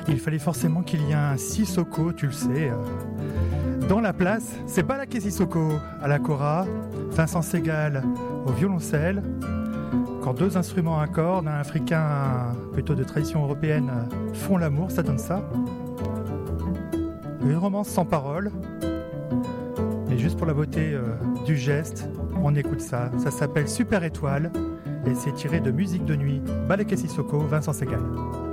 Il fallait forcément qu'il y ait un Sissoko, tu le sais. Dans la place, c'est Balaké Sissoko à la kora, Vincent Segal au violoncelle. Quand deux instruments à cordes, un africain plutôt de tradition européenne, font l'amour, ça donne ça. Une romance sans parole, mais juste pour la beauté du geste, on écoute ça. Ça s'appelle Super Étoile et c'est tiré de Musique de nuit, Balaké Sissoko, Vincent Segal.